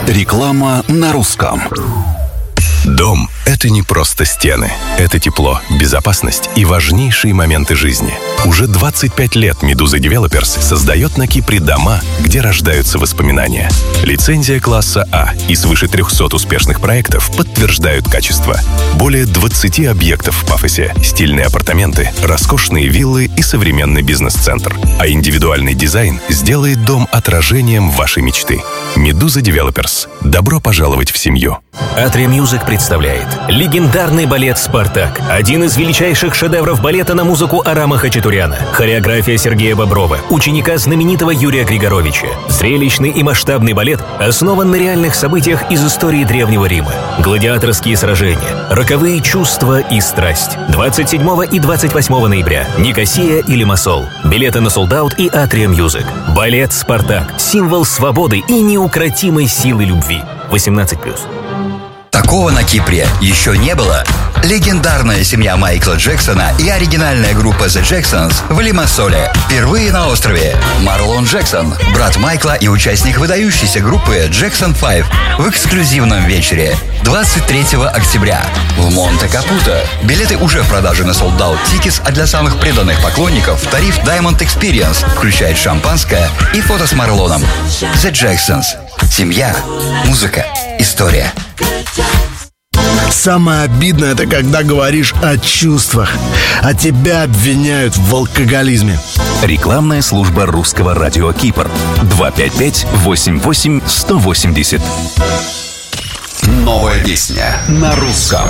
Реклама на русском. Дом – это не просто стены. Это тепло, безопасность и важнейшие моменты жизни. Уже 25 лет «Медуза Девелоперс» создает на Кипре дома, где рождаются воспоминания. Лицензия класса А и свыше 300 успешных проектов подтверждают качество. Более 20 объектов в Пафосе, стильные апартаменты, роскошные виллы и современный бизнес-центр. А индивидуальный дизайн сделает дом отражением вашей мечты. «Медуза Девелоперс». Добро пожаловать в семью. Atria Music представляет легендарный балет «Спартак». Один из величайших шедевров балета на музыку Арама Хачатуряна. Хореография Сергея Боброва, ученика знаменитого Юрия Григоровича. Зрелищный и масштабный балет основан на реальных событиях из истории Древнего Рима. Гладиаторские сражения, роковые чувства и страсть. 27 и 28 ноября. Никосия и Лимассол. Билеты на Sold-Out и Atria Music. Балет «Спартак» – символ свободы и неукротимой силы любви. 18+. Такого на Кипре еще не было. Легендарная семья Майкла Джексона и оригинальная группа The Jacksons в Лимассоле. Впервые на острове. Марлон Джексон, брат Майкла и участник выдающейся группы Jackson 5 в эксклюзивном вечере 23 октября в Монте-Капуто. Билеты уже в продаже на Sold Out Tickets, а для самых преданных поклонников тариф Diamond Experience включает шампанское и фото с Марлоном. The Jacksons. Семья, музыка, история. Самое обидное — это когда говоришь о чувствах, а тебя обвиняют в алкоголизме. Рекламная служба русского радио Кипр. 255-88-180. Новая песня на русском.